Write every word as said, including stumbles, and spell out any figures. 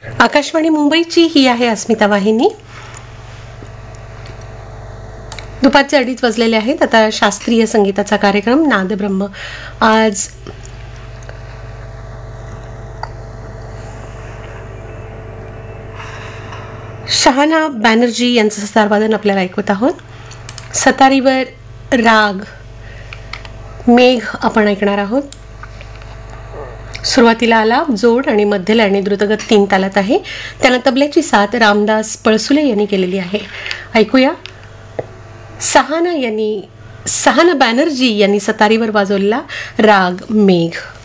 आकाशवाणी मुंबईची ही आहे अस्मिता वाहिनी. दुपारचे अडीच वाजलेले आहेत. आता शास्त्रीय संगीताचा कार्यक्रम नादब्रह्म. आज शहाना बॅनर्जी यांचं सतारवादन आपल्याला ऐकवत आहोत. सतारीवर राग मेघ आपण ऐकणार आहोत. सुरुवातीला आलाप, जोड आणि मध्यला आणि द्रुतगत तीन तालात आहे. त्यांना तबल्याची साथ रामदास पळसुले यांनी केलेली आहे. ऐकूया सहाना यांनी सहाना बॅनर्जी यांनी सतारीवर वाजवलेला राग मेघ.